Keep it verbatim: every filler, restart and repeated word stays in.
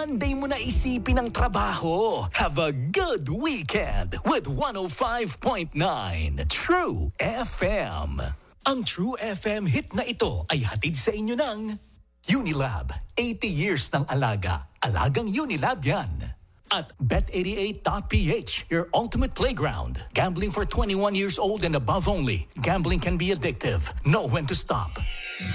Monday mo na isipin ang trabaho. Have a good weekend with one oh five point nine True F M. Ang True F M hit na ito ay hatid sa inyo ng Unilab. eighty years ng alaga. Alagang Unilab yan. At bet eighty-eight dot p h, your ultimate playground. Gambling for twenty-one years old and above only. Gambling can be addictive. Know when to stop.